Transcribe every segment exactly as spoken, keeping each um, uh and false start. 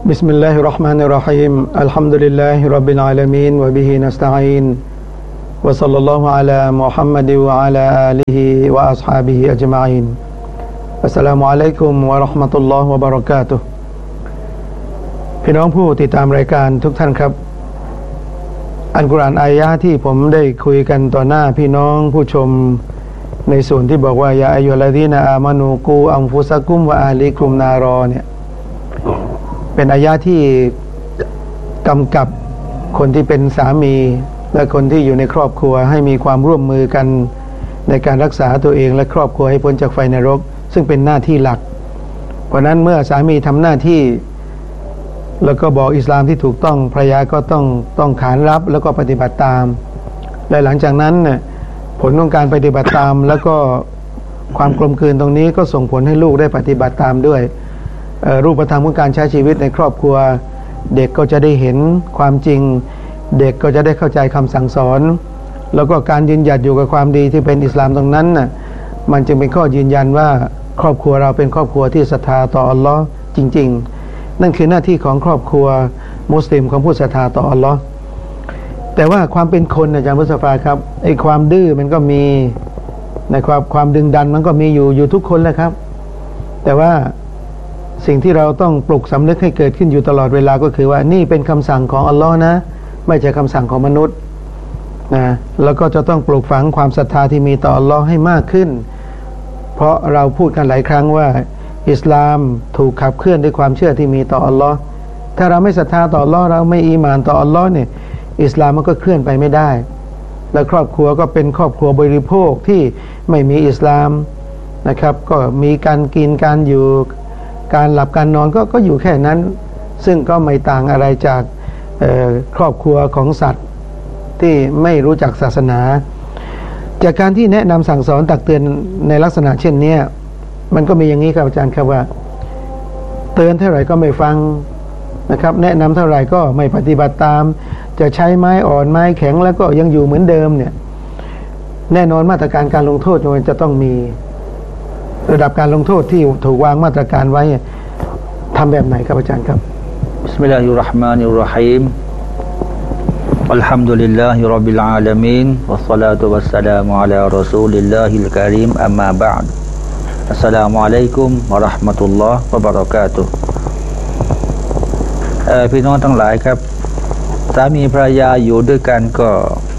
بسم الله الرحمن الرحيم الحمد لله رب العالمين وبه نستعين وصلى الله على محمد وعلى آله وأصحابه أجمعين السلام عليكم ورحمة الله وبركاته พี่น้องผู้ติดตามรายการทุกท่านครับอัลกุรอานอายะห์ที่ผมได้คุยกันต่อหน้าพี่น้องผู้ชมในส่วนที่บอกว่ายาอัยยุลลซีนาอามานูกูอันฟุซะกุมวะอาลิกุมนารอเนี่ยเป็นอายะห์ที่กำกับคนที่เป็นสามีและคนที่อยู่ในครอบครัวให้มีความร่วมมือกันในการรักษาตัวเองและครอบครัวให้พ้นจากไฟนรกซึ่งเป็นหน้าที่หลักเพราะนั้นเมื่อสามีทำหน้าที่แล้วก็บอกอิสลามที่ถูกต้องภรรยาก็ต้องต้องขานรับแล้วก็ปฏิบัติตามและหลังจากนั้นเนี่ยผลของการปฏิบัติตามแล้วก็ความกลมกลืนตรงนี้ก็ส่งผลให้ลูกได้ปฏิบัติตามด้วยรูปธรรมของการใช้ชีวิตในครอบครัวเด็กก็จะได้เห็นความจริงเด็กก็จะได้เข้าใจคำสั่งสอนแล้วก็การยืนหยัดอยู่กับความดีที่เป็นอิสลามตรงนั้นน่ะมันจึงเป็นข้อยืนยันว่าครอบครัวเราเป็นครอบครัวที่ศรัทธาต่ออัลลอฮ์จริงๆนั่นคือหน้าที่ของครอบครัวมุสลิมของผู้ศรัทธาต่ออัลลอฮ์แต่ว่าความเป็นคนอาจารย์มุสตาฟาครับไอ้ความดื้อมันก็มีในความความดึงดันมันก็มีอยู่อยู่ทุกคนแหละครับแต่ว่าสิ่งที่เราต้องปลุกสำนึกให้เกิดขึ้นอยู่ตลอดเวลาก็คือว่านี่เป็นคำสั่งของอัลลอฮ์นะไม่ใช่คำสั่งของมนุษย์นะแล้วก็จะต้องปลูกฝังความศรัทธาที่มีต่ออัลลอฮ์ให้มากขึ้นเพราะเราพูดกันหลายครั้งว่าอิสลามถูกขับเคลื่อนด้วยความเชื่อที่มีต่ออัลลอฮ์ถ้าเราไม่ศรัทธาต่ออัลลอฮ์เราไม่อีหม่านต่ออัลลอฮ์เนี่ยอิสลามมันก็เคลื่อนไปไม่ได้และครอบครัวก็เป็นครอบครัวบริโภคที่ไม่มีอิสลามนะครับก็มีการกินการอยู่การหลับการนอนก็ก็อยู่แค่นั้นซึ่งก็ไม่ต่างอะไรจากครอบครัวของสัตว์ที่ไม่รู้จักศาสนาจากการที่แนะนำสั่งสอนตักเตือนในลักษณะเช่นนี้มันก็มีอย่างนี้ครับอาจารย์ครับว่าเตือนเท่าไหร่ก็ไม่ฟังนะครับแนะนำเท่าไหร่ก็ไม่ปฏิบัติตามจะใช้ไม้อ่อนไม้แข็งแล้วก็ยังอยู่เหมือนเดิมเนี่ยแน่นอนมาตรการการลงโทษมันจะต้องมีระดับการลงโทษที่ถูกวางมาตรการไว้ทำแบบไหนครับอาจารย์ครับบิสมิลลาฮิรเราะห์มานิรเราะฮีมอัลฮัมดุลิลลาฮิร็อบบิลอาลามีนวัสศอลาตุวัสสลามุอะลารอซูลิลลาฮิลกะรีมอัมมาบะอ์ดอัสสลามุอะลัยกุมวะเราะห์มะตุลลอฮ์วะบะเราะกาตุฮ์เอ่อพี่น้องทั้งหลายครับสามีภรรยาอยู่ด้วยกันก็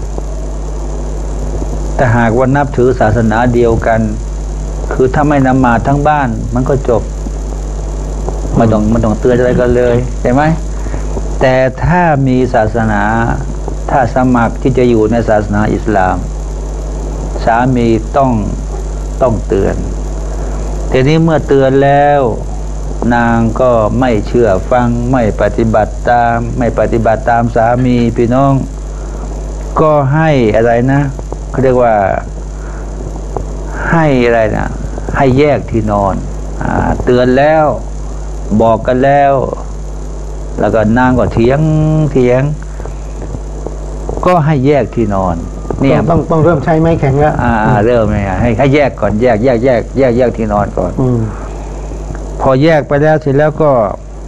แต่หากว่านับถือศาสนาเดียวกันคือถ้าไม่นำมาทั้งบ้านมันก็จบไม่ต้องไม่ต้องเตือนอะไรกันเลยใช่ไหมแต่ถ้ามีศาสนาถ้าสมัครที่จะอยู่ในศาสนาอิสลามสามีต้องต้องเตือนทีนี้เมื่อเตือนแล้วนางก็ไม่เชื่อฟังไม่ปฏิบัติตามไม่ปฏิบัติตามสามีพี่น้องก็ให้อะไรนะเขาเรียกว่าให้อะไรนะให้แยกที่นอนอ่าเตือนแล้วบอกกันแล้วแล้วก็นางก็เถียงเถียงก็ให้แยกที่นอนเนี่ยต้องต้องเริ่มใช้ไม้แข็งแล้วอ่าเริ่มไงให้ให้แยกก่อนแยกแยกแยกแยกแยกที่นอนก่อนอืมพอแยกไปแล้วเสร็จแล้วก็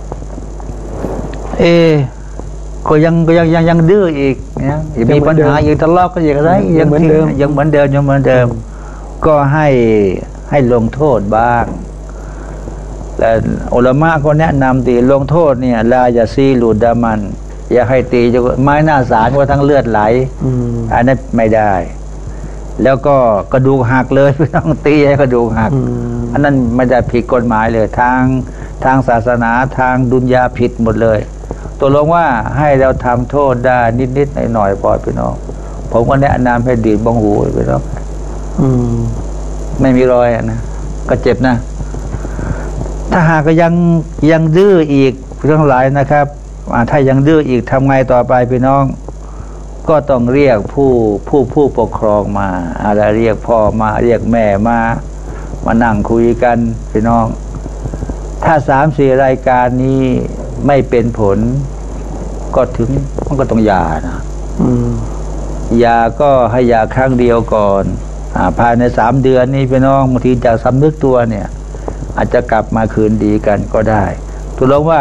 เอก็ยังก็ยังยังยังดื้ออีกนะยังมีปัญหายังทะเลาะกันอย่างไรยังเหมือนเดิมยังเหมือนเดิมยังเหมือนเดิมก็ให้ให้ลงโทษบ้างแต่อุลามะก็แนะนำตีลงโทษเนี่ยลาอย่าซีลูดามันอย่าให้ตีจะไม้หน้าสารว่าทั้งเลือดไหลอันนั้นไม่ได้แล้วก็กระดูกหักเลยไม่ต้องตีให้กระดูกหักอันนั้นไม่ได้ผิดกฎหมายเลยทางทางศาสนาทางดุนยาผิดหมดเลยตัวลงว่าให้เราทำโทษได้นิดๆหน่อยๆพอพี่น้องผมก็แนะนำให้ดีดบ้องหูพี่น้องไม่มีรอยนะก็เจ็บนะถ้าหากยังยังดื้ออีกทั้งหลายนะครับถ้ายังดื้ออีกทำไงต่อไปพี่น้องก็ต้องเรียกผู้ผู้ผู้ปกครองมาอะไรเรียกพ่อมาเรียกแม่มามานั่งคุยกันพี่น้องถ้าสามสี่รายการนี้ไม่เป็นผลก็ถึงมันก็ต้องหย่านะหย่าก็ให้หย่าครั้งเดียวก่อนภายในสามเดือนนี้พี่น้องบางทีจากสำนึกตัวเนี่ยอาจจะกลับมาคืนดีกันก็ได้ถูกแล้วว่า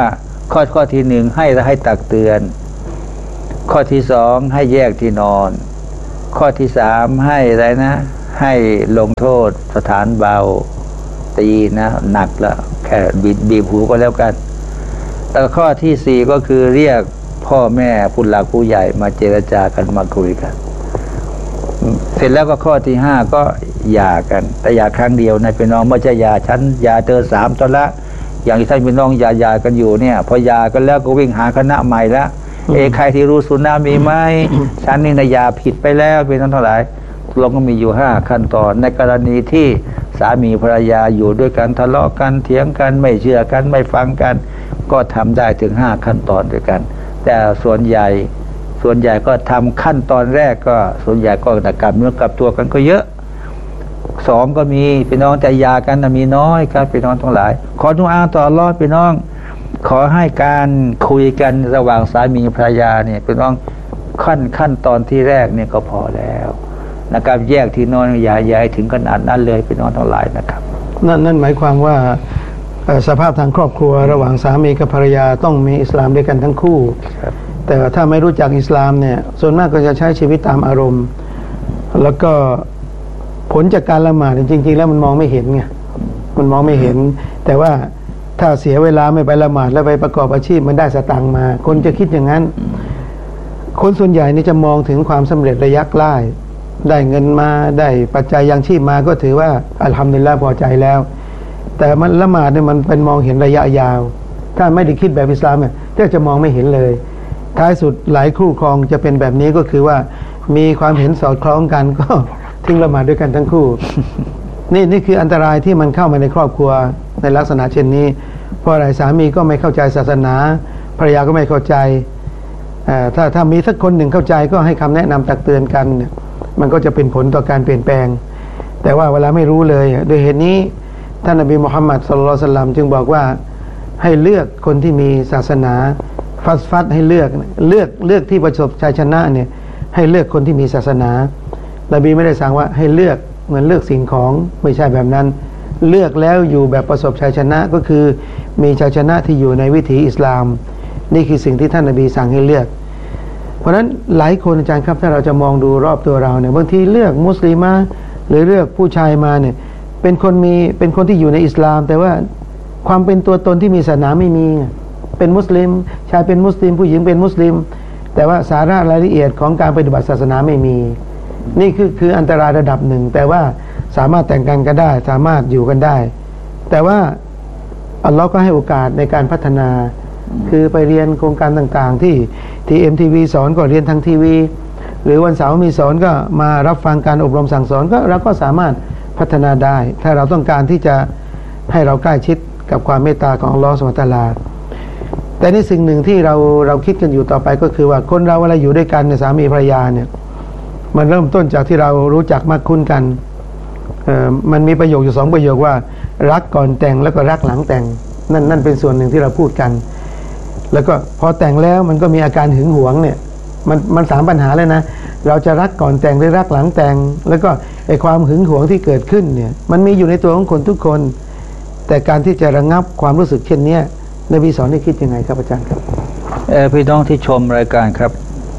ข้อข้อที่หนึ่งให้ให้ตักเตือนข้อที่สองให้แยกที่นอนข้อที่สามให้อะไรนะให้ลงโทษสถานเบาตีนะหนักแล้วแค่บีบบีบหูก็แล้วกันแล้วข้อที่สี่ก็คือเรียกพ่อแม่ผู้หลักผู้ใหญ่มาเจรจากันมาคุยกันเสร็จแล้วก็ข้อที่ห้าก็หย่ากันแต่หย่าครั้งเดียวในพี่น้องไม่ใช่หย่าชั้นหย่าเจอสามตอนละอย่างที่ท่านพี่น้องหย่าหย่ากันอยู่เนี่ยพอหย่ากันแล้วก็วิ่งหาคณะใหม่ละเอใครที่รู้สุนนะมีไหมชั้นนี้นะหย่าผิดไปแล้วเป็นนั้นเท่าไหร่เราก็มีอยู่ห้าขั้นตอนในกรณีที่สามีภรรยาอยู่ด้วยกันทะเลาะกันเถียงกันไม่เชื่อกันไม่ฟังกันก็ทำได้ถึงห้าขั้นตอนด้วยกันแต่ส่วนใหญ่ส่วนใหญ่ก็ทำขั้นตอนแรกก็ส่วนใหญ่ก็ตะกับเนื้อกับตัวกันก็เยอะสองก็มีพี่น้องแต่ยากันนะมีน้อยครับพี่น้องทั้งหลายขอดุอาต่ออัลเลาะห์พี่น้องขอให้การคุยกันระหว่างสามีภรรยาเนี่ยพี่น้องขั้นขั้นตอนที่แรกเนี่ยก็พอแล้วนะครับแยกที่นอนอย่าอย่าให้ถึงขนาดนั้นเลยพี่น้องทั้งหลายนะครับนั่นนั่นหมายความว่าสภาพทางครอบครัวระหว่างสามีกับภรรยาต้องมีอิสลามด้วยกันทั้งคู่แต่ถ้าไม่รู้จักอิสลามเนี่ยส่วนมากก็จะใช้ชีวิตตามอารมณ์แล้วก็ผลจากการละหมาดจริงๆแล้วมันมองไม่เห็นไงมันมองไม่เห็นแต่ว่าถ้าเสียเวลาไม่ไปละหมาดแล้วไปประกอบอาชีพมันได้สตังค์มาคนจะคิดอย่างนั้นคนส่วนใหญ่นี่จะมองถึงความสำเร็จระยะใกล้ได้เงินมาได้ปัจจัยยังชีพมาก็ถือว่าอัลฮัมดุลิลละห์พอใจแล้วแต่มันละหมาดเนี่ยมันเป็นมองเห็นระยะยาวถ้าไม่ได้คิดแบบอิสลามเนี่ยก็จะมองไม่เห็นเลยท้ายสุดหลายคู่ครองจะเป็นแบบนี้ก็คือว่ามีความเห็นสอดคล้องกันก็ทิ้งละหมาดด้วยกันทั้งคู่ นี่นี่คืออันตรายที่มันเข้ามาในครอบครัวในลักษณะเช่นนี้เพราะอะไรสามีก็ไม่เข้าใจศาสนาภรรยาก็ไม่เข้าใจถ้าถ้ามีสักคนหนึ่งเข้าใจก็ให้คำแนะนำตักเตือนกันมันก็จะเป็นผลต่อการเปลี่ยนแปลงแต่ว่าเวลาไม่รู้เลยโดยเหตุนี้ท่านนบีมุฮัมมัดศ็อลลัลลอฮุอะลัยฮิวะซัลลัมจึงบอกว่าให้เลือกคนที่มีศาสนาฟัดฟัดให้เลือกเลือกเลือกที่ประสบชัยชนะเนี่ยให้เลือกคนที่มีศาสนานบีไม่ได้สั่งว่าให้เลือกเหมือนเลือกสิ่งของไม่ใช่แบบนั้นเลือกแล้วอยู่แบบประสบชัยชนะก็คือมีชัยชนะที่อยู่ในวิถีอิสลามนี่คือสิ่งที่ท่านนบีสั่งให้เลือกเพราะฉะนั้นหลายคนอาจารย์ครับถ้าเราจะมองดูรอบตัวเราเนี่ยบางทีเลือกมุสลิมะหรือเลือกผู้ชายมาเนี่ยเป็นคนมีเป็นคนที่อยู่ในอิสลามแต่ว่าความเป็นตัวตนที่มีศาสนาไม่มีเป็นมุสลิมชายเป็นมุสลิมผู้หญิงเป็นมุสลิมแต่ว่าสาระรายละเอียดของการปฏิบัติศาสนาไม่มีนี่คือคืออันตรายระดับหนึ่งแต่ว่าสามารถแต่งกันกันได้สามารถอยู่กันได้แต่ว่าอัลลอฮ์ก็ให้โอกาสในการพัฒนาคือไปเรียนโครงการต่างๆที่ทีเอ็มทีวีสอนก็เรียนทางทีวีหรือวันเสาร์มีสอนก็มารับฟังการอบรมสั่งสอนก็เราก็สามารถพัฒนาได้ถ้าเราต้องการที่จะให้เราใกล้ชิดกับความเมตตาของอัลลอฮ์ซุบฮานะฮูวะตะอาลาแต่นี่สิ่งหนึ่งที่เราเราคิดกันอยู่ต่อไปก็คือว่าคนเราเวลาอยู่ด้วยกันเนี่ยสามีภรรยาเนี่ยมันเริ่มต้นจากที่เรารู้จักมากคุ้นกันเอ่อมันมีประโยคอยู่สองประโยคว่ารักก่อนแต่งแล้วก็รักหลังแต่งนั่นนั่นเป็นส่วนหนึ่งที่เราพูดกันแล้วก็พอแต่งแล้วมันก็มีอาการหึงหวงเนี่ยมันมันสามปัญหาเลยนะเราจะรักก่อนแต่งหรือรักหลังแต่งแล้วก็ไอ้ความหึงหวงที่เกิดขึ้นเนี่ยมันมีอยู่ในตัวของคนทุกคนแต่การที่จะระงับความรู้สึกเช่นนี้นบีสอนให้คิดยังไงครับอาจารย์ครับเออพี่น้องที่ชมรายการครับ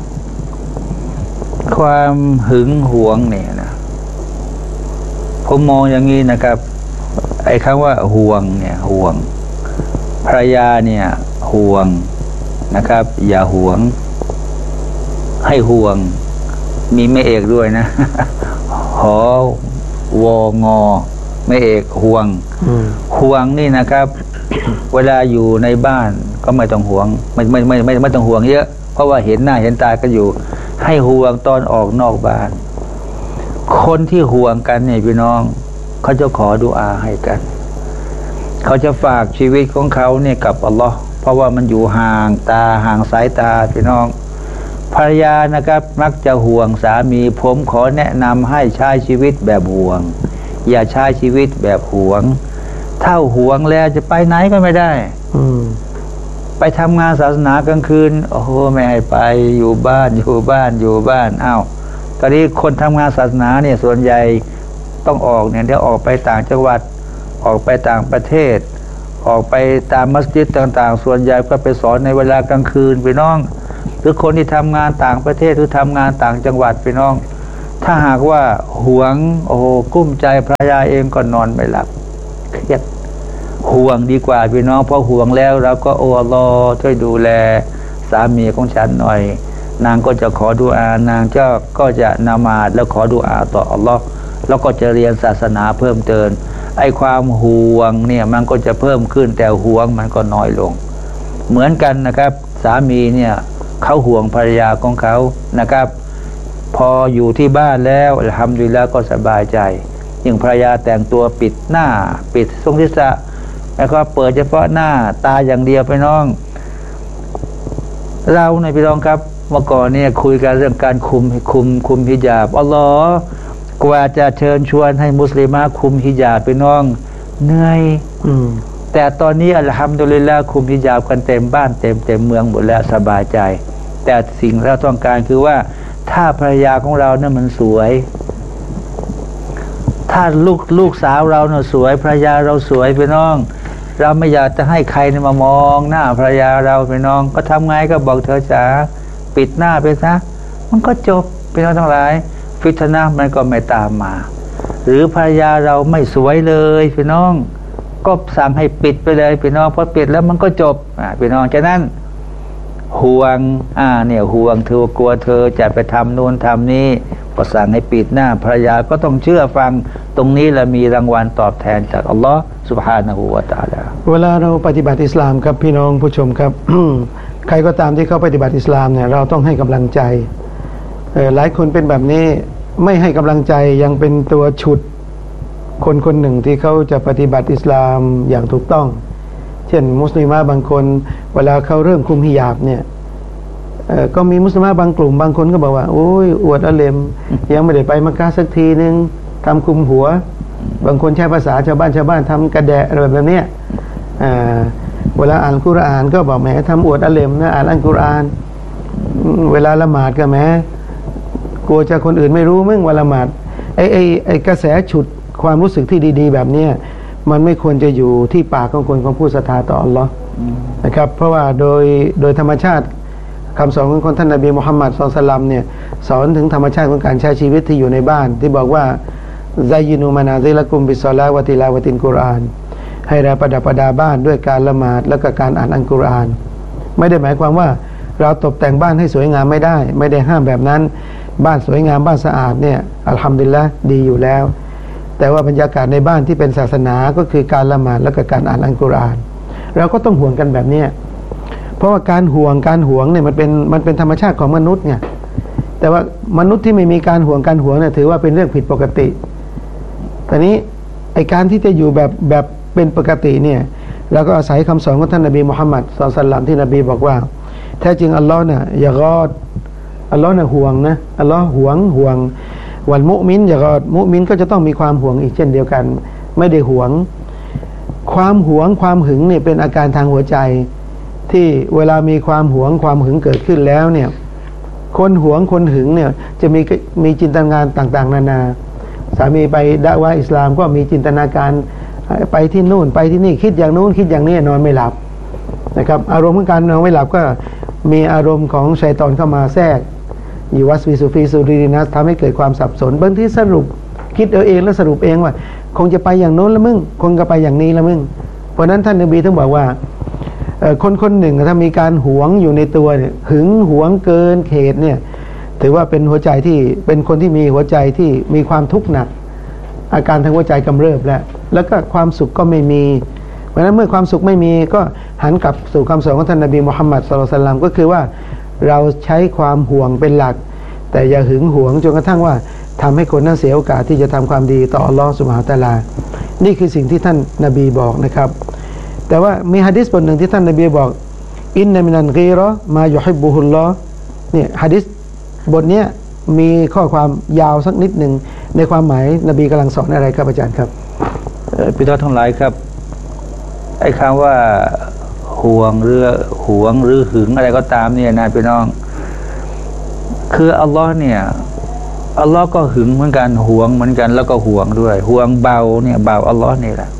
ความหึงหวงเนี่ยนะผมมองอย่างนี้นะครับไอ้คำว่าห่วงเนี่ยห่วงภรรยาเนี่ยห่วงนะครับอย่าห่วงให้ห่วงมีแม่เอกด้วยนะ หอวงอแม่เอกห่วงห่วงนี่นะครับ เวลาอยู่ในบ้านก็ไม่ต้องห่วงไม่ไม่ไม่ไม่ไม่ต้องห่วงเยอะเพราะว่าเห็นหน้าเห็นตากันอยู่ให้ห่วงตอนออกนอกบ้านคนที่ห่วงกันเนี่ยพี่น้องเขาจะขอดุอาให้กันเขาจะฝากชีวิตของเขาเนี่ยกับอัลลอฮ์เพราะว่ามันอยู่ห่างตาห่างสายตาพี่น้องภรรยานะครับมักจะห่วงสามีผมขอแนะนำให้ใช้ชีวิตแบบห่วงอย่าใช้ชีวิตแบบห่วงถ้าห่วงแล้วจะไปไหนก็ไม่ได้อืมไปทำงานศาสนากลางคืนโอ้โหไม่ให้ไปอยู่บ้านอยู่บ้านอยู่บ้านอ้าวตอนนี้คนทำงานศาสนาเนี่ยส่วนใหญ่ต้องออกเนี่ยเดี๋ยวออกไปต่างจังหวัดออกไปต่างประเทศออกไปตามมัสยิดต่างๆส่วนใหญ่ก็ไปสอนในเวลากลางคืนพี่น้องหรือคนที่ทำงานต่างประเทศหรือทำงานต่างจังหวัดพี่น้องถ้าหากว่าหวงโอ้โหกุ้มใจภรรยาเองก็นอนไม่หลับเครียดห่วงดีกว่าพี่น้องเพราะห่วงแล้วเราก็โอ้อัลลอฮ์ช่วยดูแลสามีของฉันหน่อยนางก็จะขอดุอานางเจ้าก็จะนามาดแล้วขอดุอาต่ออัลลอฮ์แล้วก็จะเรียนศาสนาเพิ่มเติมไอ้ความห่วงเนี่ยมันก็จะเพิ่มขึ้นแต่ห่วงมันก็น้อยลงเหมือนกันนะครับสามีเนี่ยเขาห่วงภรรยาของเขานะครับพออยู่ที่บ้านแล้วอัลฮัมดุลิลละห์ก็สบายใจยิ่งภรรยาแต่งตัวปิดหน้าปิดทรงศีรษะแล้วก็เปิดเฉพาะหน้าตาอย่างเดียวไปน้องเราในพี่น้องครับเมื่อก่อนเนี่ยคุยกันเรื่องการคุมคุมคุมฮิญาบอัลลอฮ์กว่าจะเชิญชวนให้มุสลิมะคุมฮิญาบไปน้องเหนื่อยแต่ตอนนี้อัลฮัมดุลิลละห์คุมฮิญาบกันเต็มบ้านเต็มเต็มเมืองหมดแล้วสบายใจแต่สิ่งที่เราต้องการคือว่าถ้าภรรยาของเราเนี่ยมันสวยถ้าลูกลูกสาวเราเนี่ยสวยภรรยาเราสวยพี่น้องเราไม่อยากจะให้ใครมามองหน้าภรรยาเราพี่น้องก็ทำไงก็บอกเธอจ๋าปิดหน้าไปซะมันก็จบพี่น้องทั้งหลายฟิตนะมันก็ไม่ตามมาหรือภรรยาเราไม่สวยเลยพี่น้องก็สั่งให้ปิดไปเลยพี่น้องพอปิดแล้วมันก็จบอ่าพี่น้องฉะนั้นห่วงอ่าเนี่ยห่วงเธอกลัวเธอจะไปทำนู่นทำนี่ก็สั่งให้ปิดหน้าภรรยาก็ต้องเชื่อฟังตรงนี้และมีรางวัลตอบแทนจากอัลลอฮ์ซุบฮานะฮูวะตะอาลาเวลาเราปฏิบัติอิสลามครับพี่น้องผู้ชมครับ ใครก็ตามที่เขาปฏิบัติอิสลามเนี่ยเราต้องให้กำลังใจเออหลายคนเป็นแบบนี้ไม่ให้กำลังใจยังเป็นตัวฉุดคนคนหนึ่งที่เขาจะปฏิบัติอิสลามอย่างถูกต้องเช่นมุสลิมะบางคนเวลาเขาเริ่มคุมฮิญาบเนี่ยก็มีมุสลิมะบางกลุ่มบางคนก็บอกว่าโอ้ยอวดอาเลมยังไม่ได้ไปมักกะห์สักทีนึงทำคุมหัวบางคนใช้ภาษาชาวบ้านชาวบ้านทำกระแดะอะไรแบบนี้เวลาอ่านกุรอานก็บอกแหมทำอวดอาเลมนะอ่านอัลกุรอานเวลาละหมาดก็แหมกลัวจะคนอื่นไม่รู้มึงว่าละหมาดไอ้ไอ้ไอ้กระแสฉุดความรู้สึกที่ดีๆแบบนี้มันไม่ควรจะอยู่ที่ปากของคนของผู้ศรัทธาต่ออัลลอฮ์นะครับเพราะว่าโดยโดยธรรมชาติคำสอนของท่านนบีมุฮัมมัดศ็อลลัลลอฮุอะลัยฮิวะซัลลัมเนี่ยสอนถึงธรรมชาติของการใช้ชีวิตที่อยู่ในบ้านที่บอกว่าซายินูมานาซิละกุมบิศอลาวะติลาวะติลกุรอานให้เราประดับประดาบ้านด้วยการละหมาดและก็การอ่านอัลกุรอานไม่ได้หมายความว่าเราตกแต่งบ้านให้สวยงามไม่ได้ไม่ได้ห้ามแบบนั้นบ้านสวยงามบ้านสะอาดเนี่ยอัลฮัมดุลิลละห์ดีอยู่แล้วแต่ว่าบรรยากาศในบ้านที่เป็นศาสนาก็คือการละหมาดและก็การอ่านอัลกุรอานเราก็ต้องห่วงกันแบบนี้เพราะว่าการห่วงการห่วงเนี่ยมันเป็นมันเป็นธรรมชาติของมนุษย์ไงแต่ว่ามนุษย์ที่ไม่มีการห่วงการห่วงเนี่ยถือว่าเป็นเรื่องผิดปกติตอนนี้ไอการที่จะอยู่แบบแบบเป็นปกติเนี่ยเราก็อาศัยคำสอนของท่านนบีมุฮัมมัดศ็อลลัลลอฮุอะลัยฮิวะซัลลัมที่นบีบอกว่าแท้จริงอัลลอฮ์เนี่ยอย่ากอดอัลลอฮ์เนี่ยห่วงนะอัลลอฮ์ห่วงห่วงวันมุมินอย่ากอดมุมินก็จะต้องมีความห่วงอีกเช่นเดียวกันไม่ได้ห่วงความห่วงความหึงเนี่ยเป็นอาการทางหัวใจที่เวลามีความหวงความหึงเกิดขึ้นแล้วเนี่ยคนหวงคนหึงเนี่ยจะมีมีจินตนาการต่างๆนานาสามีไปดะวะห์อิสลามก็มีจินตนาการไปที่นู่นไปที่นี่คิดอย่างนู้นคิดอย่างนี้นอนไม่หลับนะครับอารมณ์ของการนอนไม่หลับก็มีอารมณ์ของชัยฏอนเข้ามาแทรกอยู่วัสวิสุฟีสุรีนัสทำให้เกิดความสับสนบางทีสรุปคิดเอาเองแล้วสรุปเองว่าคงจะไปอย่างโน้นละมึงคงจะไปอย่างนี้ละมึงเพราะนั้นท่านนบีต้องบอกว่าคนคนหนึ่งถ้ามีการหวงอยู่ในตัวเนี่ยหึงหวงเกินเขตเนี่ยถือว่าเป็นหัวใจที่เป็นคนที่มีหัวใจที่มีความทุกข์หนักอาการทางหัวใจกำเริบแล้วแล้วก็ความสุขก็ไม่มีเพราะฉะนั้นเมื่อความสุขไม่มีก็หันกลับสู่คำสอนของท่านนบีมุฮัมมัดศ็อลลัลลอฮุอะลัยฮิวะซัลลัมก็คือว่าเราใช้ความห่วงเป็นหลักแต่อย่าหึงหวงจนกระทั่งว่าทำให้คนนั้นเสียโอกาสที่จะทำความดีต่ออัลลอฮฺซุบฮานะฮูวะตะอาลานี่คือสิ่งที่ท่านนบีบอกนะครับแต่ว่ามีหะดีษบทหนึ่งที่ท่านนบีบอกอินนะมินันกีเราะห์มายุฮิบบุฮุลลอฮ์เนี่ยหะดีษบทนี้มีข้อความยาวสักนิดหนึ่งในความหมายนบีกำลังสอนอะไรครับอาจารย์ครับพี่น้องทั้งหลายครับไอ้คำว่าห่วงหรือหวงหรือหึงอะไรก็ตามเนี่ยนะพี่น้องคืออัลลอฮ์เนี่ยอัลลอฮ์ก็หึงเหมือนกันหวงเหมือนกันแล้วก็ห่วงด้วยห่วงเบาเนี่ยเบาอัลลอฮ์นี่แหละ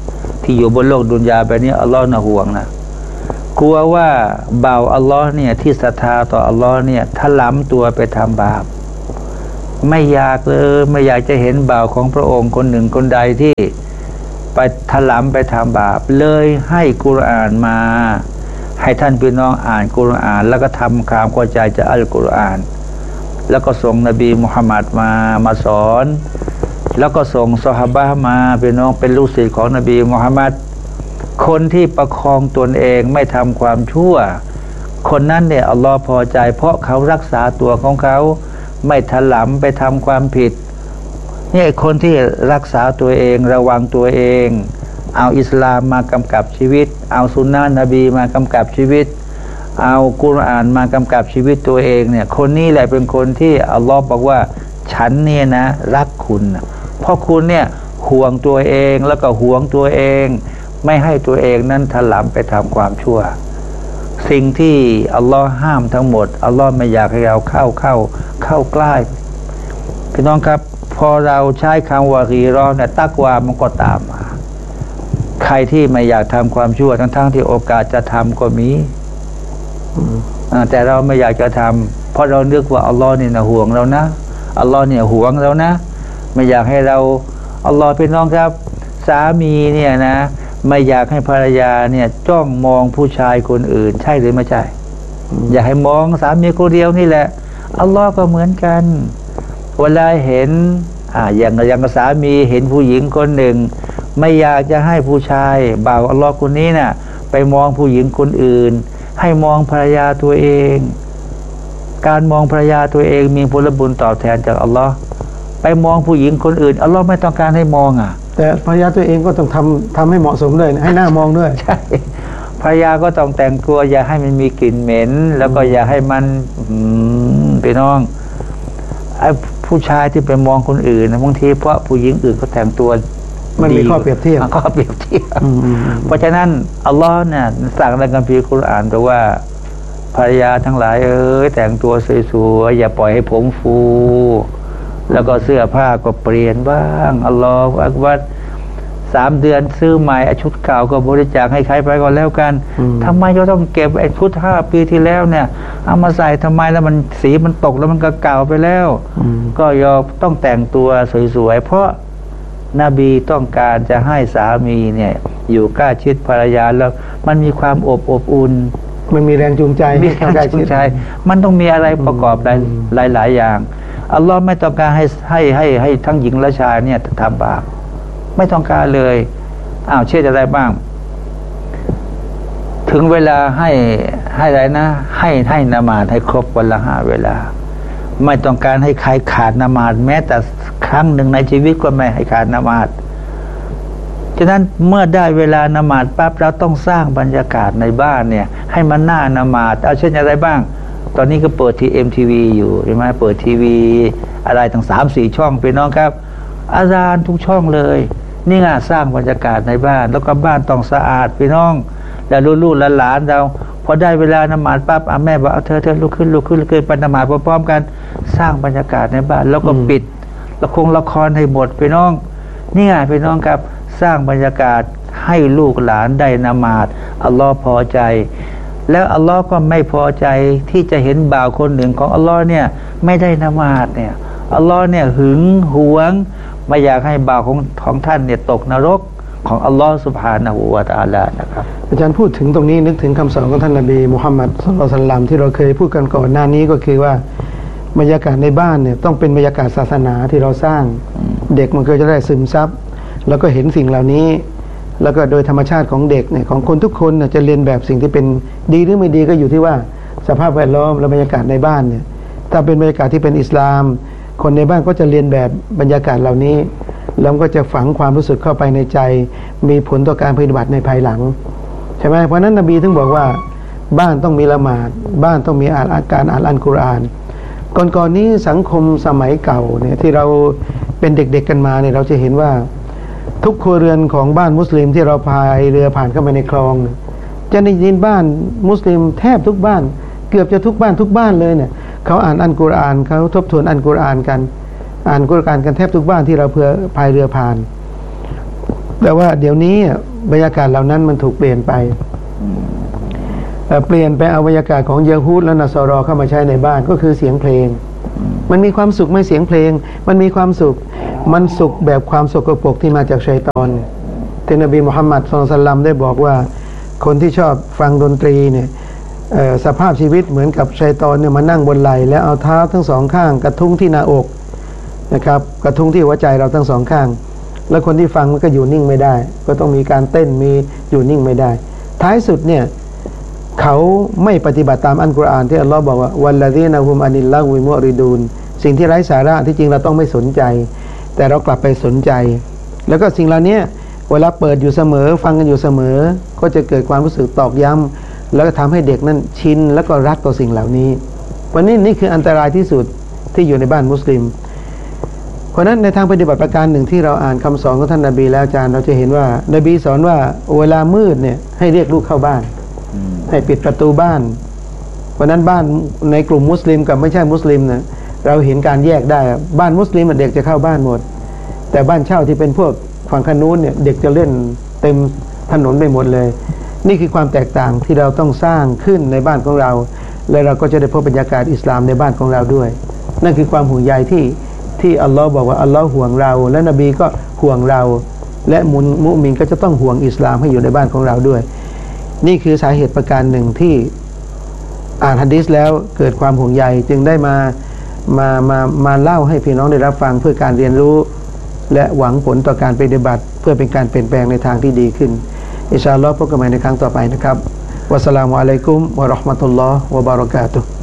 ที่อยู่บนโลกดุนยาแบบนี้อัลลอฮ์น่ะห่วงนะกลัวว่าบ่าวอัลลอฮ์เนี่ยที่ศรัทธาต่ออัลลอฮ์เนี่ยถลำตัวไปทำบาปไม่อยากเลยไม่อยากจะเห็นบ่าวของพระองค์คนหนึ่งคนใดที่ไปถลำไปทำบาปเลยให้กุรอานมาให้ท่านพี่น้องอ่านกุรอานแล้วก็ทำความเข้าใจจากอัลกุรอานแล้วก็ส่งนบีมุฮัมมัดมามาสอนแล้วก็ส่งซอฮาบะห์มาพี่น้องเป็นลูกศิษย์ของนบีมุฮัมมัดคนที่ประคองตนเองไม่ทำความชั่วคนนั้นเนี่ยอัลลอฮ์พอใจเพราะเขารักษาตัวของเขาไม่ถลำไปทำความผิดนี่คนที่รักษาตัวเองระวังตัวเองเอาอิสลามมากำกับชีวิตเอาสุนนะนบีมากำกับชีวิตเอากุรอานมากำกับชีวิตตัวเองเนี่ยคนนี้แหละเป็นคนที่อัลลอฮ์บอกว่าฉันเนี่ยนะรักคุณเพราะคุณเนี่ยห่วงตัวเองแล้วก็ห่วงตัวเองไม่ให้ตัวเองนั้นถลำไปทำความชั่วสิ่งที่อัลลอฮ์ห้ามทั้งหมดอัลลอฮ์ไม่อยากให้เราเข้าเข้าเข้าใกล้พี่น้องครับพอเราใช้คำว่ากีรอเนี่ยตักวามันก็ตามมาใครที่ไม่อยากทำความชั่วทั้งๆ ท, ที่โอกาสจะทำก็มีแต่เราไม่อยากจะทำเพราะเรานึกว่าอัลลอฮ์เนี่ยห่วงเรานะอัลลอฮ์เนี่ยห่วงเรานะไม่อยากให้เราอัลลอฮ์พี่น้องครับสามีเนี่ยนะไม่อยากให้ภรรยาเนี่ยจ้องมองผู้ชายคนอื่นใช่หรือไม่ใช่อยากให้มองสามีคนเดียวนี่แหละอัลลอฮ์ก็เหมือนกันเวลาเห็นอ่าอย่างอย่างสามีเห็นผู้หญิงคนหนึ่งไม่อยากจะให้ผู้ชายบ่าวอัลลอฮ์คนนี้น่ะไปมองผู้หญิงคนอื่นให้มองภรรยาตัวเองการมองภรรยาตัวเองมีผลบุญตอบแทนจากอัลลอฮ์ไปมองผู้หญิงคนอื่นอัลลอฮ์ไม่ต้องการให้มองอ่ะแต่ภรรยาตัวเองก็ต้องทำทำให้เหมาะสมด้วยให้หน้ามองด้วยใช่ภรรยาก็ต้องแต่งตัวอย่าให้มันมีกลิ่นเหม็นแล้วก็อย่าให้มันพี่น้องไอ้ผู้ชายที่ไปมองคนอื่นนะบางทีเพราะผู้หญิงอื่นเขาแต่งตัวมันมีข้อเปรียบเทียบข้อเปรียบเทียบเพราะฉะนั้นอัลลอฮ์เนี่ยสั่งในคัมภีร์คุรอานบอกว่าภรรยาทั้งหลายเอ้ยแต่งตัวสวยๆอย่าปล่อยให้ผมฟูแล้วก็เสื้อผ้าก็เปลี่ยนบ้างอัลลอฮฺอักบัรสามเดือนซื้อใหม่ชุดเก่าก็บริจาคให้ใครไปก่อนแล้วกันทำไมก็ต้องเก็บไอ้ชุดห้าปีที่แล้วเนี่ยเอามาใส่ทำไมแล้วมันสีมันตกแล้วมันก็เก่าไปแล้วก็ยอมต้องแต่งตัวสวยๆเพราะนบีต้องการจะให้สามีเนี่ยอยู่ใกล้ชิดภรรยาแล้วมันมีความอบอบอุ่นมันมีแรงจูงใจมีแรงจูงใจมันต้องมีอะไรประกอบหลายหลายอย่างอัลลอฮ์ไม่ต้องการให้ให้ให้ให้ทั้งหญิงและชายเนี่ยทำบาปไม่ต้องการเลยอ้าวเช่นอะไรบ้างถึงเวลาให้ให้อะไรนะให้ให้นมาดให้ครบวันละห้าเวลาไม่ต้องการให้ใครขาดนมาดแม้แต่ครั้งหนึ่งในชีวิตก็ไม่ให้ขาดนมาดฉะนั้นเมื่อได้เวลานมาดปั๊บเราต้องสร้างบรรยากาศในบ้านเนี่ยให้มันน่านมาดเอาเช่นอะไรบ้างตอนนี้ก็เปิดทีเอ็มทีวีอยู่ใช่ไหมเปิดทีวีอะไรทั้งสามสี่ช่องพี่น้องครับอาจารย์ทุกช่องเลยนี่ไงสร้างบรรยากาศในบ้านแล้วก็บ้านต้องสะอาดพี่น้องแล้วลูกๆหลานๆเราพอได้เวลานมาดปั๊บแม่บอกเอาเธอเธอลุกขึ้นลุกขึ้นลุกขึ้นไปนมาดพร้อมๆกันสร้างบรรยากาศในบ้านแล้วก็ปิดละครละครให้หมดพี่น้องนี่ไงพี่น้องครับสร้างบรรยากาศให้ลูกหลานได้นมาดอัลลอฮ์พอใจแล้วอัลลอฮ์ก็ไม่พอใจที่จะเห็นบ่าวคนหนึ่งของอัลลอฮ์เนี่ยไม่ได้นมาดเนี่ยอัลลอฮ์เนี่ยหึงหวงไม่อยากให้บ่าวของของท่านเนี่ยตกนรกของอัลลอฮ์ซุบฮานะฮูวะตะอาลานะครับอาจารย์พูดถึงตรงนี้นึกถึงคำสอนของท่านนบีมุฮัมมัดศ็อลลัลลอฮุอะลัยฮิวะซัลลัมที่เราเคยพูดกันก่อนหน้านี้ก็คือว่าบรรยากาศในบ้านเนี่ยต้องเป็นบรรยากาศศาสนาที่เราสร้างเด็กมันก็จะได้ซึมซับแล้วก็เห็นสิ่งเหล่านี้แล้วก็โดยธรรมชาติของเด็กเนี่ยของคนทุกคนจะเรียนแบบสิ่งที่เป็นดีหรือไม่ดีก็อยู่ที่ว่าสภาพแวดล้อมและบรรยากาศในบ้านเนี่ยถ้าเป็นบรรยากาศที่เป็นอิสลามคนในบ้านก็จะเรียนแบบบรรยากาศเหล่านี้แล้วก็จะฝังความรู้สึกเข้าไปในใจมีผลต่อการปฏิบัติในภายหลังใช่ไหมเพราะนั้นนบีถึงบอกว่าบ้านต้องมีละหมาดบ้านต้องมีอ่านการอ่านอัลกุรอานก่อนๆ น, นี้สังคมสมัยเก่าเนี่ยที่เราเป็นเด็กๆกันมาเนี่ยเราจะเห็นว่าทุกครัวเรือนของบ้านมุสลิมที่เราพายเรือผ่านเข้ามาในคลองจะได้ยินบ้านมุสลิมแทบทุกบ้านเกือบจะทุกบ้านทุกบ้านเลยเนี่ยเขาอ่านอัลกุรอานเขาทบทวนอัลกุรอานกันอ่านกุรอานกันแทบทุกบ้านที่เราเพื่อพายเรือผ่านแต่ว่าเดี๋ยวนี้บรรยากาศเหล่านั้นมันถูกเปลี่ยนไปเปลี่ยนไปเอาบรรยากาศของเยฮูดและนัสรอเข้ามาใช้ในบ้านก็คือเสียงเพลงมันมีความสุขไม่เสียงเพลงมันมีความสุขมันสุขแบบความสกปรกที่มาจากชัยฏอนที่นบีมุฮัมมัดศ็อลลัลลอฮุอะลัยฮิวะซัลลัมได้บอกว่าคนที่ชอบฟังดนตรีเนี่ยสภาพชีวิตเหมือนกับชัยฏอนเนี่ยมานั่งบนไหล่แล้วเอาเท้าทั้งสองข้างกระทุ้งที่หน้าอกนะครับกระทุ้งที่หัวใจเราทั้งสองข้างแล้วคนที่ฟังมันก็อยู่นิ่งไม่ได้ก็ต้องมีการเต้นมีอยู่นิ่งไม่ได้ท้ายสุดเนี่ยเขาไม่ปฏิบัติตามอัลกุรอานที่อัลลอฮ์บอกว่าวัลลซีนะฮุมอานิลลาฮิมุริดูนสิ่งที่ไร้สาระที่จริงเราต้องไม่สนใจแต่เรากลับไปสนใจแล้วก็สิ่งเหล่านี้เวลาเปิดอยู่เสมอฟังกันอยู่เสมอก็จะเกิดความรู้สึกตอกย้ำแล้วก็ทำให้เด็กนั้นชินแล้วก็รักต่อสิ่งเหล่านี้วันนี้นี่คืออันตรายที่สุดที่อยู่ในบ้านมุสลิมเพราะนั้นในทางปฏิบัติประการหนึ่งที่เราอ่านคำสอนของท่านนบีแล้วอาจารย์เราจะเห็นว่านบีสอนว่าเวลามืดเนี่ยให้เรียกลูกเข้าบ้านให้ปิดประตูบ้านเพราะนั้นบ้านในกลุ่มมุสลิมกับไม่ใช่มุสลิมเนี่ยเราเห็นการแยกได้บ้านมุสลิมเด็กจะเข้าบ้านหมดแต่บ้านเช่าที่เป็นพวกฝั่งขนู้นเนี่ยเด็กจะเล่นเต็มถนนไปหมดเลยนี่คือความแตกต่างที่เราต้องสร้างขึ้นในบ้านของเราและเราก็จะได้พบบรรยากาศอิสลามในบ้านของเราด้วยนั่นคือความห่วงใยที่ที่อัลลอฮ์บอกว่าอัลลอฮ์ห่วงเราและนบีก็ห่วงเราและมุนมุมินก็จะต้องห่วงอิสลามให้อยู่ในบ้านของเราด้วยนี่คือสาเหตุประการหนึ่งที่อ่านหะดีษแล้วเกิดความห่วงใยจึงได้มามามามาเล่าให้พี่น้องได้รับฟังเพื่อการเรียนรู้และหวังผลต่อการปฏิบัติเพื่อเป็นการเปลี่ยนแปลงในทางที่ดีขึ้นอินชาอัลลอฮ์พบกันใหม่ในครั้งต่อไปนะครับวัสสลามุอะลัยกุมวะเราะห์มะตุลลอฮ์วะบะเราะกาตุฮ์